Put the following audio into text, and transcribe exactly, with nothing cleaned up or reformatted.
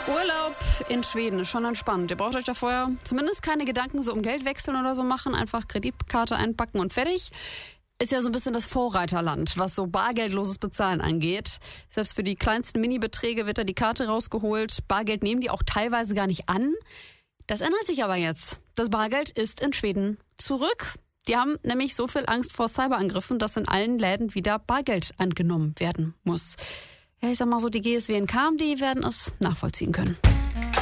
Urlaub in Schweden ist schon entspannt. Ihr braucht euch da vorher zumindest keine Gedanken so um Geld wechseln oder so machen. Einfach Kreditkarte einpacken und fertig. Ist ja so ein bisschen das Vorreiterland, was so bargeldloses Bezahlen angeht. Selbst für die kleinsten Minibeträge wird da die Karte rausgeholt. Bargeld nehmen die auch teilweise gar nicht an. Das ändert sich aber jetzt. Das Bargeld ist in Schweden zurück. Die haben nämlich so viel Angst vor Cyberangriffen, dass in allen Läden wieder Bargeld angenommen werden muss. Ja, ich sag mal so, die G S W N K, die werden es nachvollziehen können.